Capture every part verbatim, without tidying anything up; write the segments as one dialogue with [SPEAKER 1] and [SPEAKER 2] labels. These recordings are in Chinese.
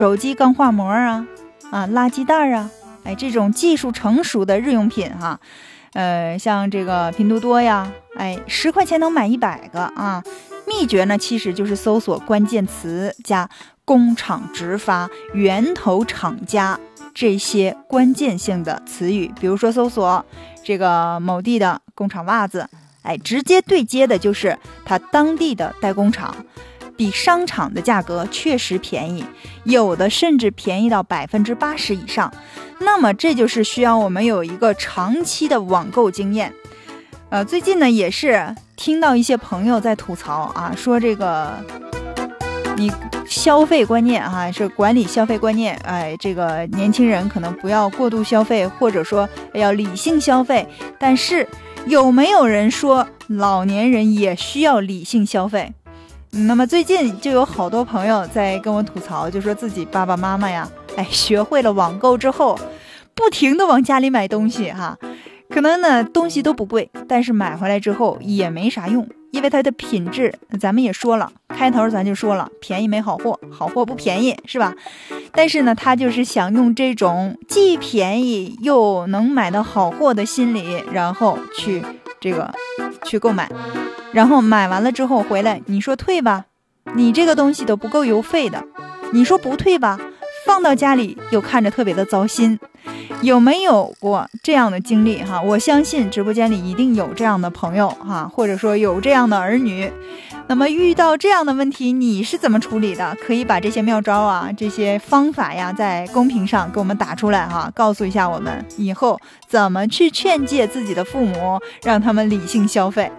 [SPEAKER 1] 手机钢化膜啊，啊，垃圾袋啊，哎，这种技术成熟的日用品哈、啊，呃，像这个拼多多呀，哎，十块钱能买一百个啊。秘诀呢，其实就是搜索关键词加工厂直发、源头厂家这些关键性的词语，比如说搜索这个某地的工厂袜子，哎，直接对接的就是它当地的代工厂，比商场的价格确实便宜，有的甚至便宜到百分之八十以上。那么这就是需要我们有一个长期的网购经验。呃，最近呢也是听到一些朋友在吐槽啊，说这个你消费观念啊，是管理消费观念，哎，这个年轻人可能不要过度消费，或者说要理性消费。但是有没有人说老年人也需要理性消费？那么最近就有好多朋友在跟我吐槽，就说自己爸爸妈妈呀，哎，学会了网购之后，不停的往家里买东西哈。可能呢东西都不贵，但是买回来之后也没啥用，因为它的品质咱们也说了，开头咱就说了，便宜没好货，好货不便宜，是吧？但是呢他就是想用这种既便宜又能买到好货的心理，然后去这个去购买，然后买完了之后回来，你说退吧，你这个东西都不够邮费的，你说不退吧，放到家里又看着特别的糟心。有没有过这样的经历哈？我相信直播间里一定有这样的朋友哈，或者说有这样的儿女。那么遇到这样的问题，你是怎么处理的？可以把这些妙招啊，这些方法呀，在公屏上给我们打出来哈，告诉一下我们以后怎么去劝诫自己的父母，让他们理性消费。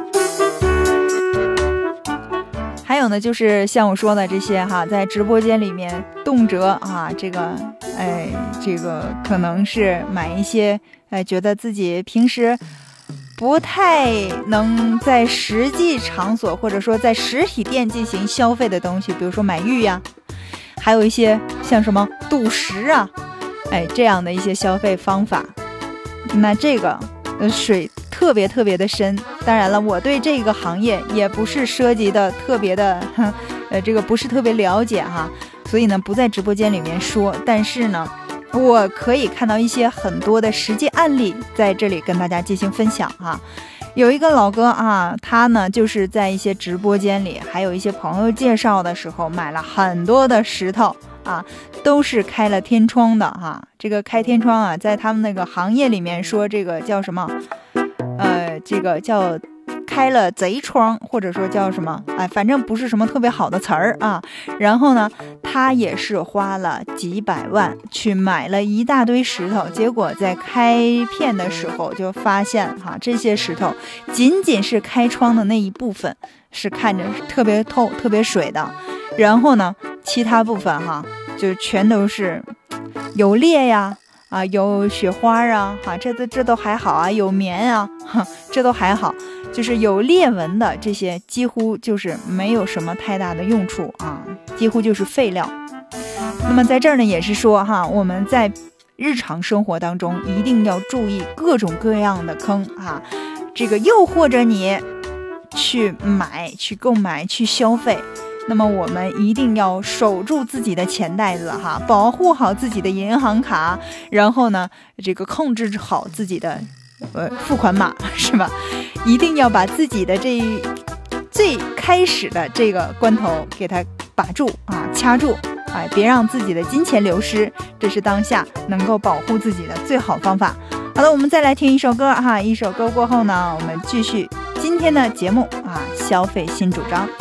[SPEAKER 1] 还有呢，就是像我说的这些哈，在直播间里面动辄啊，这个哎，这个可能是买一些哎，觉得自己平时不太能在实际场所或者说在实体店进行消费的东西，比如说买玉呀，还有一些像什么赌石啊，哎，这样的一些消费方法。那这个呃水特别特别的深，当然了，我对这个行业也不是涉及的特别的，呃，这个不是特别了解哈，所以呢不在直播间里面说，但是呢，我可以看到一些很多的实际案例在这里跟大家进行分享哈。有一个老哥啊，他呢就是在一些直播间里，还有一些朋友介绍的时候，买了很多的石头啊，都是开了天窗的哈。这个开天窗啊，在他们那个行业里面说这个叫什么？呃，这个叫开了贼窗，或者说叫什么？哎，反正不是什么特别好的词儿啊。然后呢，他也是花了几百万去买了一大堆石头，结果在开片的时候就发现哈，这些石头仅仅是开窗的那一部分是看着特别透、特别水的，然后呢，其他部分哈就全都是有裂呀。啊，有雪花啊，哈、啊，这都这都还好啊，有棉啊，哈，这都还好，就是有裂纹的这些，几乎就是没有什么太大的用处啊，几乎就是废料。那么在这儿呢，也是说哈，我们在日常生活当中一定要注意各种各样的坑啊，这个诱惑着你去买、去购买、去消费。那么我们一定要守住自己的钱袋子哈，保护好自己的银行卡，然后呢，这个控制好自己的呃付款码，是吧？一定要把自己的这最开始的这个关头给它把住啊，掐住，哎，别让自己的金钱流失，这是当下能够保护自己的最好方法。好了，我们再来听一首歌哈，一首歌过后呢，我们继续今天的节目啊，消费新主张。